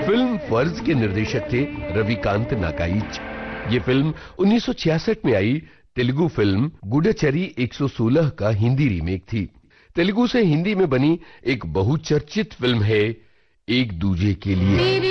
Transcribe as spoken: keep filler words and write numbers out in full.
Film फर्ज के निर्देशक थे रविकांत नाकाइच। ये फिल्म उन्नीस सौ छियासठ में आई तेलुगु फिल्म गुडचरी एक सौ सोलह का हिंदी रीमेक थी। तेलुगु से हिंदी में बनी एक बहुचर्चित फिल्म है एक दूजे के लिए।